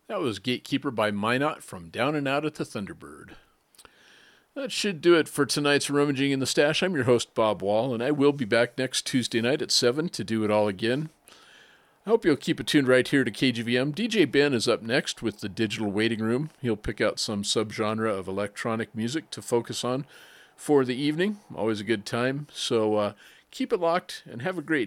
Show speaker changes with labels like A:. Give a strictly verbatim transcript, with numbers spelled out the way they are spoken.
A: That was Gatekeeper by Minot from Down and Out at the Thunderbird. That should do it for tonight's Rummaging in the Stash. I'm your host, Bob Wall, and I will be back next Tuesday night at seven to do it all again. I hope you'll keep it tuned right here to K G V M. D J Ben is up next with the Digital Waiting Room. He'll pick out some subgenre of electronic music to focus on for the evening. Always a good time. So uh, keep it locked and have a great